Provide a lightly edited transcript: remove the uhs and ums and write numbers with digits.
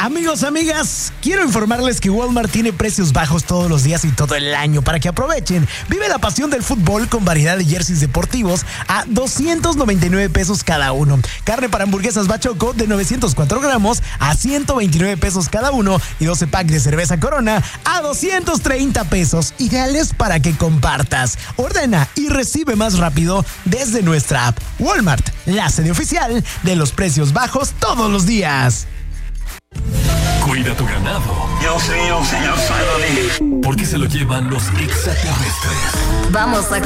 Amigos, amigas, quiero informarles que Walmart tiene precios bajos todos los días y todo el año para que aprovechen. Vive la pasión del fútbol con variedad de jerseys deportivos a 299 pesos cada uno. Carne para hamburguesas Bachoco de 904 gramos a 129 pesos cada uno y 12 packs de cerveza Corona a 230 pesos. Ideales para que compartas. Ordena y recibe más rápido desde nuestra app. Walmart, la sede oficial de los precios bajos todos los días. Cuida tu ganado. Yo soy el señor Saloni. Porque se lo llevan los extraterrestres. Vamos a